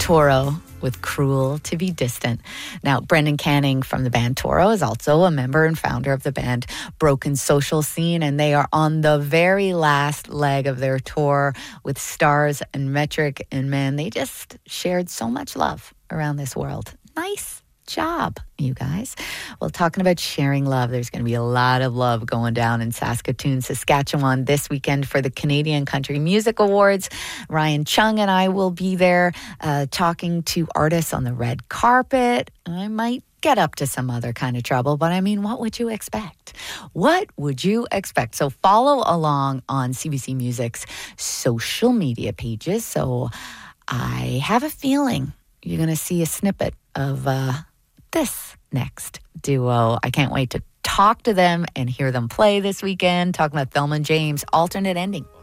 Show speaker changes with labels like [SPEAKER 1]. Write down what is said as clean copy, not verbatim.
[SPEAKER 1] Toro with Cruel to Be Distant. Now, Brendan Canning from the band Toro is also a member and founder of the band Broken Social Scene, and they are on the very last leg of their tour with Stars and Metric, and man, they just shared so much love around this world. Nice job, you guys. Well, talking about sharing love, there's going to be a lot of love going down in Saskatoon, Saskatchewan this weekend for the Canadian Country Music Awards. Ryan Chung and I will be there talking to artists on the red carpet. I might get up to some other kind of trouble, but I mean, what would you expect? What would you expect? So follow along on CBC Music's social media pages. So I have a feeling you're going to see a snippet of this next duo. I can't wait to talk to them and hear them play this weekend. Talking about Thelma and James, Alternate Ending.